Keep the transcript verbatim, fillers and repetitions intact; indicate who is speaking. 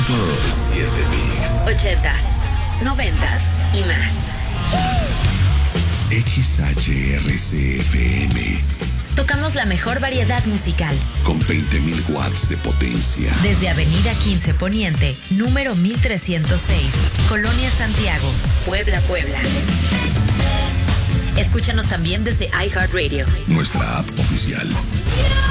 Speaker 1: siete Mix.
Speaker 2: Ochentas, noventas y más.
Speaker 1: X H R C F M.
Speaker 2: Tocamos la mejor variedad musical.
Speaker 1: Con veinte mil watts de potencia.
Speaker 2: Desde Avenida quince Poniente, número mil trescientos seis, Colonia Santiago, Puebla, Puebla. Escúchanos también desde iHeartRadio.
Speaker 1: Nuestra app oficial.